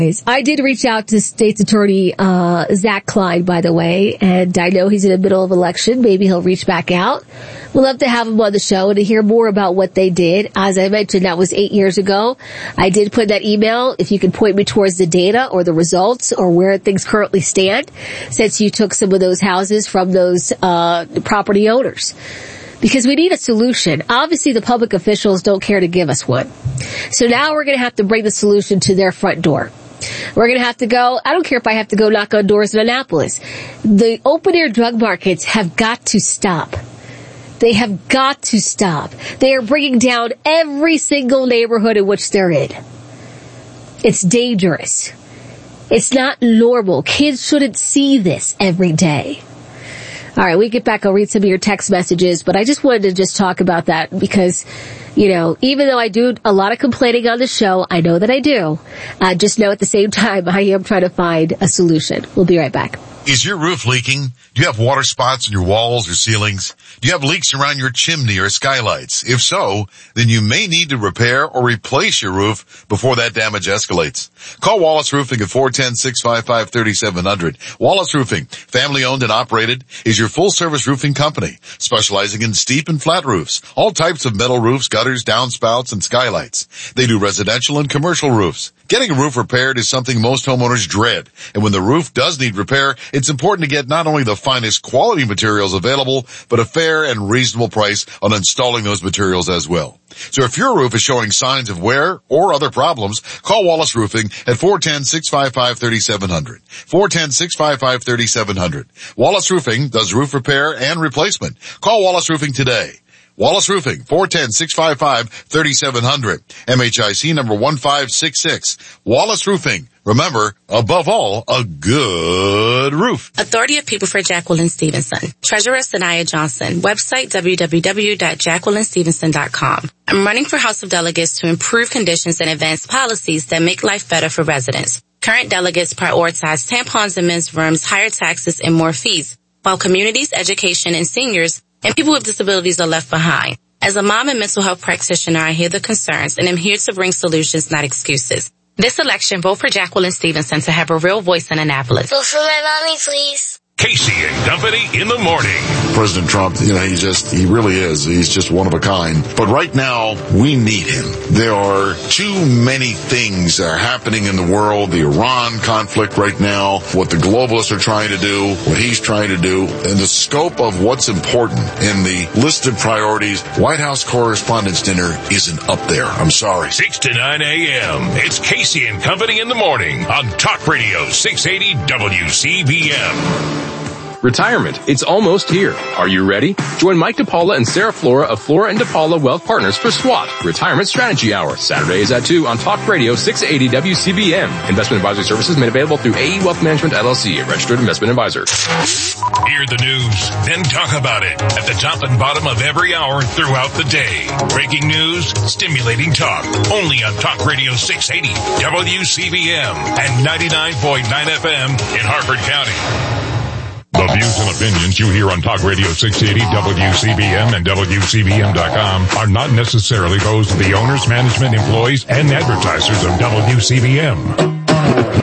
I did reach out to State's Attorney Zach Klein, by the way, and I know he's in the middle of election. Maybe he'll reach back out. We'd love to have him on the show and to hear more about what they did. As I mentioned, that was 8 years ago. I did put that email, if you could point me towards the data or the results or where things currently stand, since you took some of those houses from those property owners. Because we need a solution. Obviously, the public officials don't care to give us one. So now we're going to have to bring the solution to their front door. We're going to have to go, I don't care if I have to go knock on doors in Annapolis. The open-air drug markets have got to stop. They have got to stop. They are bringing down every single neighborhood in which they're in. It's dangerous. It's not normal. Kids shouldn't see this every day. All right, we get back. I'll read some of your text messages, but I just wanted to just talk about that because, you know, even though I do a lot of complaining on the show, I know that I do. Just know at the same time, I am trying to find a solution. We'll be right back. Is your roof leaking? Do you have water spots in your walls or ceilings? Do you have leaks around your chimney or skylights? If so, then you may need to repair or replace your roof before that damage escalates. Call Wallace Roofing at 410-655-3700. Wallace Roofing, family owned and operated, is your full service roofing company, specializing in steep and flat roofs, all types of metal roofs, gutters, downspouts, and skylights. They do residential and commercial roofs. Getting a roof repaired is something most homeowners dread, and when the roof does need repair, it's important to get not only the finest quality materials available, but a fair and reasonable price on installing those materials as well. So if your roof is showing signs of wear or other problems, call Wallace Roofing at 410-655-3700. 410-655-3700. Wallace Roofing does roof repair and replacement. Call Wallace Roofing today. Wallace Roofing, 410-655-3700. MHIC number 1566. Wallace Roofing. Remember, above all, a good roof. Authority of People for Jacqueline Stevenson. Treasurer Sanaya Johnson. Website www.jacquelinestevenson.com. I'm running for House of Delegates to improve conditions and advance policies that make life better for residents. Current delegates prioritize tampons in men's rooms, higher taxes, and more fees, while communities, education, and seniors and people with disabilities are left behind. As a mom and mental health practitioner, I hear the concerns and am here to bring solutions, not excuses. This election, vote for Jacqueline Stevenson to have a real voice in Annapolis. Vote for my mommy, please. Casey and Company in the morning. President Trump, he really is. He's just one of a kind. But right now, we need him. There are too many things that are happening in the world. The Iran conflict right now, what the globalists are trying to do, what he's trying to do, and the scope of what's important in the list of priorities. White House Correspondents' Dinner isn't up there. I'm sorry. 6 to 9 a.m. It's Casey and Company in the morning on Talk Radio 680 WCBM. Retirement. It's almost here. Are you ready? Join Mike DePaula and Sarah Flora of Flora and DePaula Wealth Partners for SWAT, Retirement Strategy Hour. Saturdays at 2 on Talk Radio 680 WCBM. Investment advisory services made available through AE Wealth Management LLC, a registered investment advisor. Hear the news, then talk about it at the top and bottom of every hour throughout the day. Breaking news, stimulating talk. Only on Talk Radio 680 WCBM and 99.9 FM in Harford County. The views and opinions you hear on Talk Radio 680 WCBM and WCBM.com are not necessarily those of the owners, management, employees, and advertisers of WCBM.